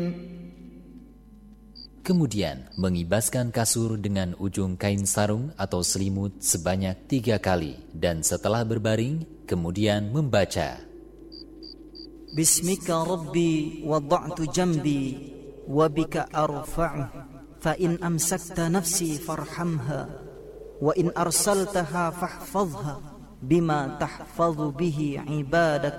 Kemudian mengibaskan kasur dengan ujung kain sarung atau selimut sebanyak 3 kali. Dan setelah berbaring, kemudian membaca Bismika Rabbi wada'tu jambi wabika arfa'u fa in amsakta nafsi farhamha wa in arsaltaha fahfazha bima tahfazu bihi ibadak